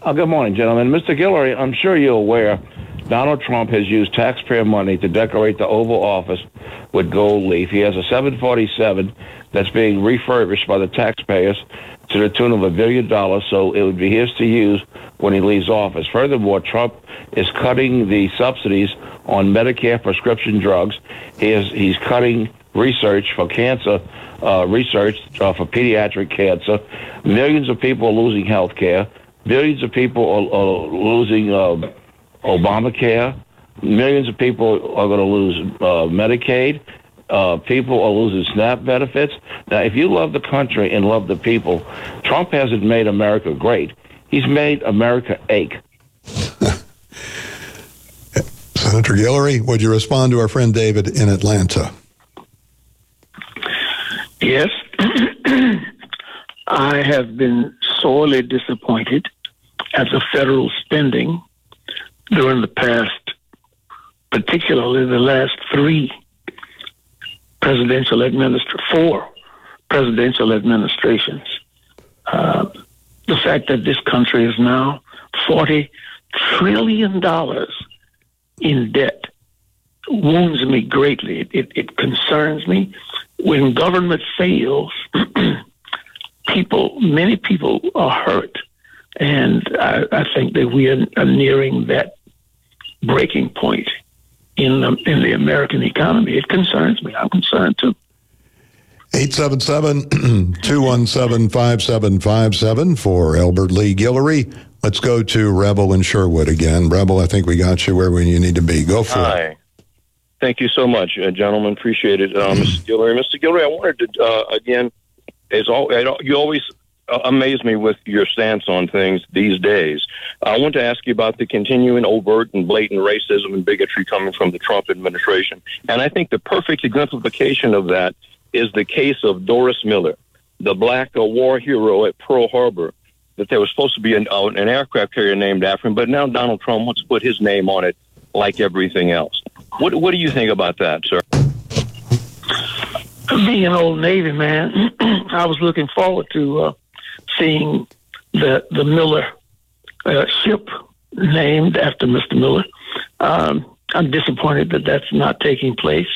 Good morning, gentlemen. Mr. Guillory, I'm sure you're aware Donald Trump has used taxpayer money to decorate the Oval Office with gold leaf. He has a 747 that's being refurbished by the taxpayers to the tune of $1 billion, so it would be his to use when he leaves office. Furthermore, Trump is cutting the subsidies on Medicare prescription drugs. He's cutting research for cancer, research for pediatric cancer. Millions of people are losing health care. Billions of people are losing Obamacare. Millions of people are going to lose Medicaid. People are losing SNAP benefits. Now, if you love the country and love the people, Trump hasn't made America great. He's made America ache. Senator Guillory, would you respond to our friend David in Atlanta? Yes. I have been sorely disappointed at the federal spending during the past, particularly the last four presidential administrations. The fact that this country is now $40 trillion in debt wounds me greatly. It concerns me. When government fails, many people are hurt. And I think that we are nearing that breaking point in the American economy. It concerns me. I'm concerned too. 877-217-5757 for Elbert Lee Guillory. Let's go to Rebel in Sherwood again. Rebel, I think we got you where you need to be. Go for it. Hi. Thank you so much, gentlemen. Appreciate it. Mr. Guillory. Mr. Guillory, I wanted to, again, you always amaze me with your stance on things these days. I want to ask you about the continuing overt and blatant racism and bigotry coming from the Trump administration. And I think the perfect exemplification of that is the case of Doris Miller, the black war hero at Pearl Harbor, that there was supposed to be an aircraft carrier named after him, but now Donald Trump wants to put his name on it like everything else. What do you think about that, sir? Being an old Navy man, I was looking forward to seeing the Miller ship named after Mr. Miller. I'm disappointed that that's not taking place.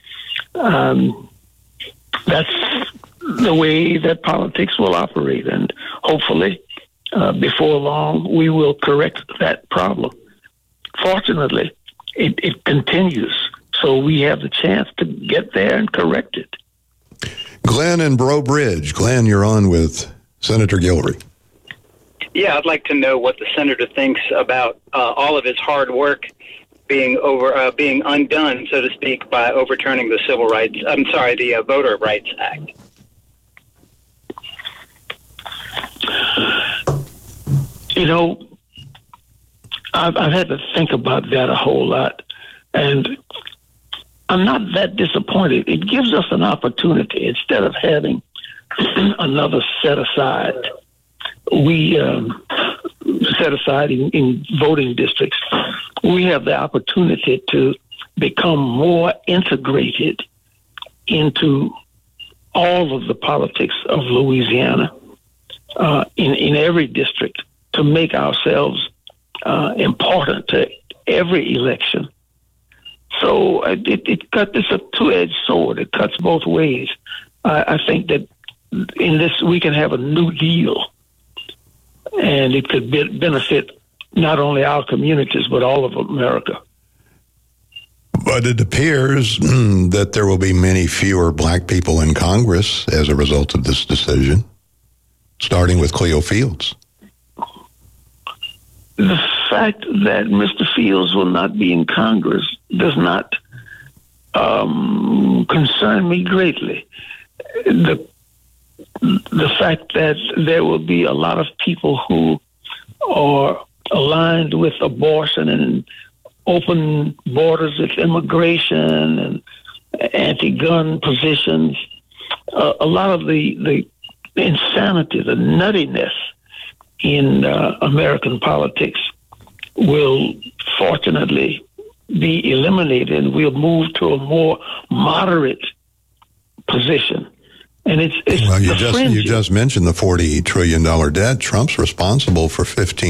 That's the way that politics will operate, and hopefully before long we will correct that problem. Fortunately, it continues, so we have the chance to get there and correct it. Glenn in Breaux Bridge. Glenn, you're on with Senator Guillory. Yeah, I'd like to know what the senator thinks about all of his hard work being undone, so to speak, by overturning the the Voter Rights Act. You know, I've had to think about that a whole lot, and I'm not that disappointed. It gives us an opportunity instead of having another set aside. We set aside in voting districts. We have the opportunity to become more integrated into all of the politics of Louisiana in every district to make ourselves important to every election. So it's a two-edged sword. It cuts both ways. I think that in this we can have a new deal, and it could benefit not only our communities but all of America. But it appears that there will be many fewer black people in Congress as a result of this decision, starting with Cleo Fields. The fact that Mr. Fields will not be in Congress does not concern me greatly. The fact that there will be a lot of people who are aligned with abortion and open borders with immigration and anti-gun positions, a lot of the insanity, the nuttiness in American politics will fortunately be eliminated, and we'll move to a more moderate position. And it's well, you just mentioned the $40 trillion debt. Trump's responsible for 15